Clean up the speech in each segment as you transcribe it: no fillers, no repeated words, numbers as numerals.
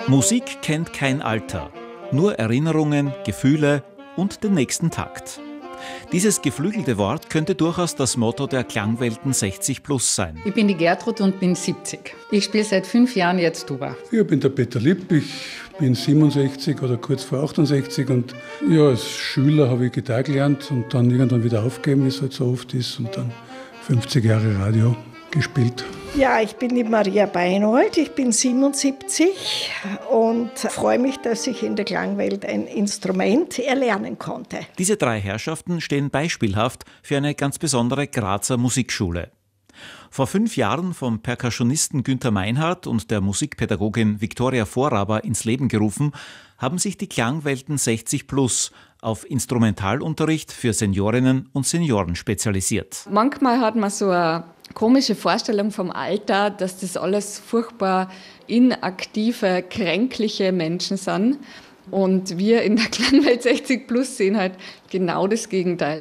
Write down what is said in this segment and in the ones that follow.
Musik kennt kein Alter, nur Erinnerungen, Gefühle und den nächsten Takt. Dieses geflügelte Wort könnte durchaus das Motto der Klangwelten 60+ sein. Ich bin die Gertrud und bin 70. Ich spiele seit 5 Jahren jetzt Tuba. Ich bin der Peter Lipp, ich bin 67 oder kurz vor 68 und ja, als Schüler habe ich Gitarre gelernt und dann irgendwann wieder aufgegeben, wie es halt so oft ist, und dann 50 Jahre Radio gespielt. Ja, ich bin die Maria Beinold, ich bin 77 und freue mich, dass ich in der Klangwelt ein Instrument erlernen konnte. Diese 3 Herrschaften stehen beispielhaft für eine ganz besondere Grazer Musikschule. Vor 5 Jahren vom Perkussionisten Günther Meinhardt und der Musikpädagogin Viktoria Vorraber ins Leben gerufen, haben sich die Klangwelten 60+ auf Instrumentalunterricht für Seniorinnen und Senioren spezialisiert. Manchmal hat man so eine komische Vorstellung vom Alter, dass das alles furchtbar inaktive, kränkliche Menschen sind. Und wir in der Klangwelt 60+ sehen halt genau das Gegenteil.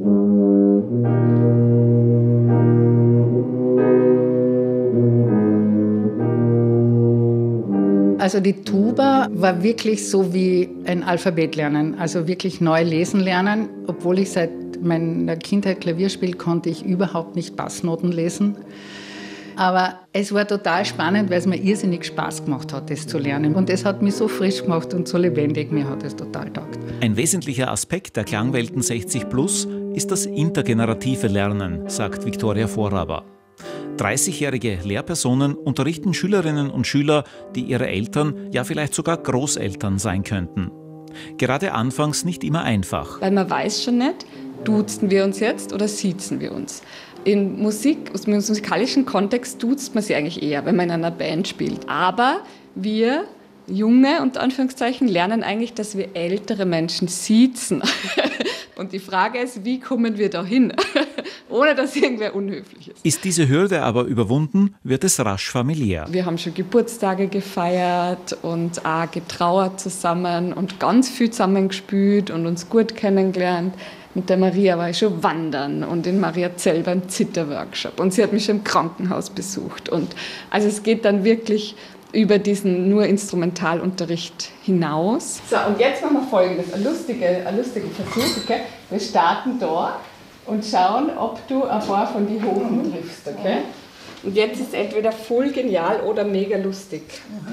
Also die Tuba war wirklich so wie ein Alphabet lernen, also wirklich neu lesen lernen. Obwohl ich seit meiner Kindheit Klavier spiele, konnte ich überhaupt nicht Bassnoten lesen. Aber es war total spannend, weil es mir irrsinnig Spaß gemacht hat, das zu lernen. Und es hat mich so frisch gemacht und so lebendig, mir hat es total taugt. Ein wesentlicher Aspekt der Klangwelten 60+ ist das intergenerative Lernen, sagt Viktoria Vorraber. 30-jährige Lehrpersonen unterrichten Schülerinnen und Schüler, die ihre Eltern, ja vielleicht sogar Großeltern sein könnten. Gerade anfangs nicht immer einfach. Weil man weiß schon nicht, duzen wir uns jetzt oder siezen wir uns. In Musik, im musikalischen Kontext duzt man sich eigentlich eher, wenn man in einer Band spielt. Aber wir Junge, unter Anführungszeichen, lernen eigentlich, dass wir ältere Menschen siezen. Und die Frage ist, wie kommen wir da hin, ohne dass irgendwer unhöflich ist. Ist diese Hürde aber überwunden, wird es rasch familiär. Wir haben schon Geburtstage gefeiert und auch getrauert zusammen und ganz viel zusammengespielt und uns gut kennengelernt. Mit der Maria war ich schon wandern und in Mariazell beim Zitterworkshop. Und sie hat mich schon im Krankenhaus besucht. Und also es geht dann wirklich über diesen nur Instrumentalunterricht hinaus. So, und jetzt machen wir Folgendes, ein lustiger Versuch. Okay? Wir starten da und schauen, ob du ein paar von die Hohen triffst. Okay? Und jetzt ist es entweder voll genial oder mega lustig.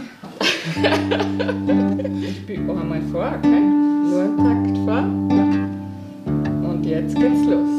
Ich spiele auch einmal vor, okay? Nur einen Takt vor. Und jetzt geht's los.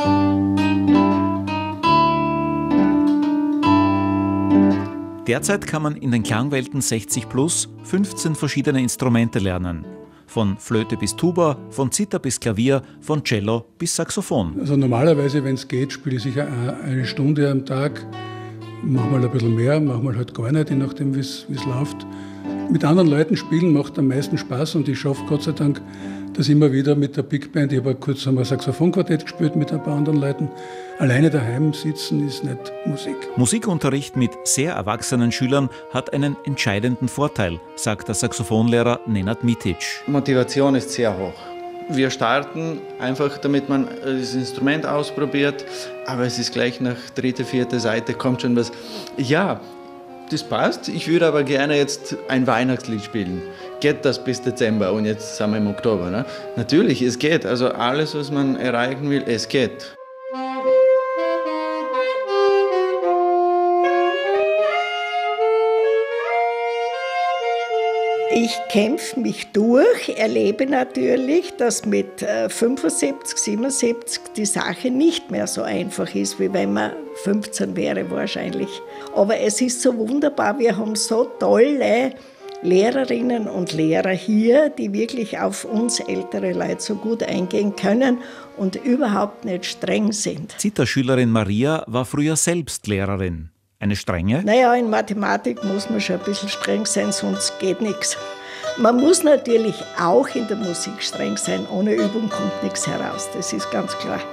Derzeit kann man in den Klangwelten 60+ 15 verschiedene Instrumente lernen. Von Flöte bis Tuba, von Zither bis Klavier, von Cello bis Saxophon. Also normalerweise, wenn es geht, spiele ich sicher 1 Stunde am Tag. Manchmal ein bisschen mehr, manchmal halt gar nicht, je nachdem, wie es läuft. Mit anderen Leuten spielen macht am meisten Spaß und ich schaffe Gott sei Dank das immer wieder mit der Big Band. Ich habe kurz einmal Saxophonquartett gespielt mit ein paar anderen Leuten. Alleine daheim sitzen ist nicht Musik. Musikunterricht mit sehr erwachsenen Schülern hat einen entscheidenden Vorteil, sagt der Saxophonlehrer Nenad Mitic. Motivation ist sehr hoch. Wir starten einfach, damit man das Instrument ausprobiert, aber es ist gleich nach 3., 4. Seite kommt schon was. Ja, das passt. Ich würde aber gerne jetzt ein Weihnachtslied spielen. Geht das bis Dezember und jetzt sind wir im Oktober? Ne? Natürlich, es geht. Also alles, was man erreichen will, es geht. Ich kämpfe mich durch, erlebe natürlich, dass mit 75, 77 die Sache nicht mehr so einfach ist, wie wenn man 15 wäre wahrscheinlich. Aber es ist so wunderbar, wir haben so tolle Lehrerinnen und Lehrer hier, die wirklich auf uns ältere Leute so gut eingehen können und überhaupt nicht streng sind. Zitherschülerin Maria war früher selbst Lehrerin. Eine strenge? Naja, in Mathematik muss man schon ein bisschen streng sein, sonst geht nichts. Man muss natürlich auch in der Musik streng sein. Ohne Übung kommt nichts heraus, das ist ganz klar.